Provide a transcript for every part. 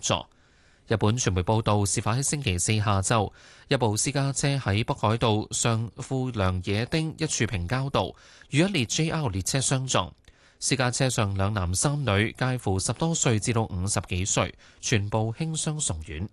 助。日本傳媒報道，事發喺星期四下晝，一部私家車喺北海道上富良野町一處平交道與一列 JR 列車相撞。私家車上兩男三女，介乎10多歲至到50幾歲，全部輕傷送院。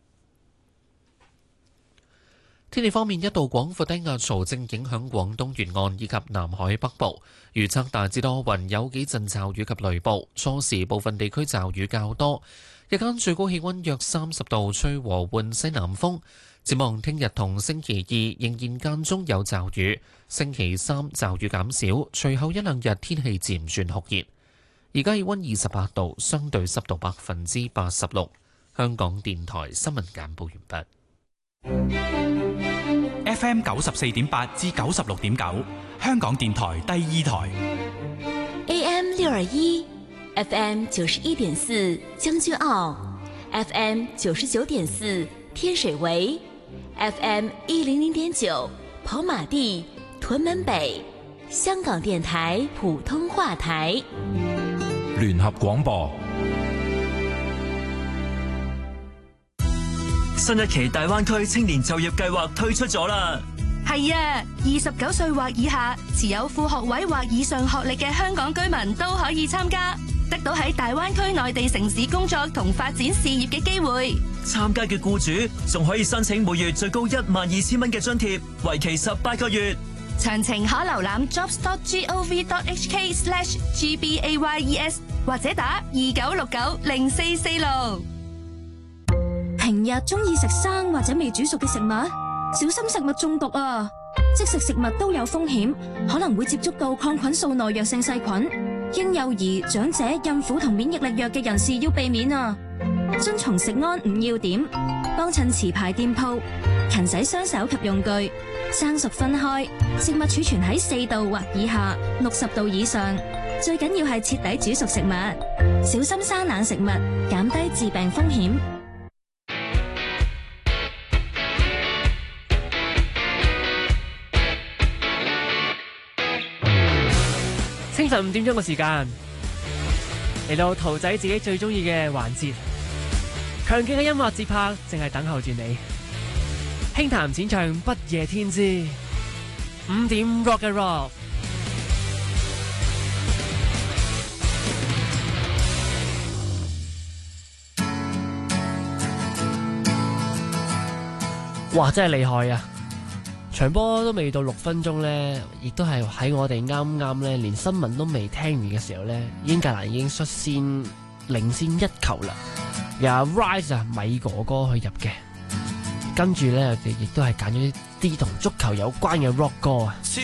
天氣方面，一道廣闊低壓槽正影響廣東沿岸以及南海北部，預測大致多雲，有幾陣驟雨及雷暴，初時部分地區驟雨較多。日間最高氣溫約30度，吹和緩西南風。展望聽日同星期二仍然間中有驟雨，星期三驟雨減少，隨後一兩日天氣漸轉酷熱。而家氣溫28度，相對濕度86%。香港電台新聞簡報完畢。 FM 94.8至96.9，香港電台第二台。 AM 621，FM 91.4，將軍澳 ，FM 99.4，天水圍 ，FM 100.9，跑馬地、屯門北，香港電台普通話台。 聯合廣播。 新一期大灣區青年就業計劃推出咗啦！ 係啊，29歲或以下持有副學位或以上學歷嘅香港居民都可以參加，得到喺大灣區內地城市工作同發展事業嘅機會。 參加嘅僱主仲可以申請每月最高12000蚊嘅津貼，為期18個月。 詳情可瀏覽 jobs.gov.hk/gbayes 或者打29690446。 平日中意食生或者未煮熟嘅食物，小心食物中毒啊！即食食物都有風險，可能會接觸到抗菌素耐藥性細菌。嬰幼兒、長者、孕婦同免疫力弱嘅人士要避免啊！遵從食安5要點，幫襯持牌店鋪，勤洗雙手及用具，生熟分開，食物儲存喺4度或以下，60度以上。最緊要係徹底煮熟食物，小心生冷食物，減低致病風險。 清晨5點鐘嘅時間，嚟到桃仔自己最中意嘅環節，強勁嘅音樂節拍淨係等候住你。輕談淺唱不夜天之5點 Rock 嘅 Rock。哇，真係厲害啊！場波都未到6分鐘呢，亦都係喺我哋啱啱呢連新聞都未聽完嘅時候呢，英格蘭已經率先領先1球啦。由 Rise 啊米哥哥去入嘅，跟住呢，我哋亦都係揀咗啲同足球有關嘅 rock 歌啊。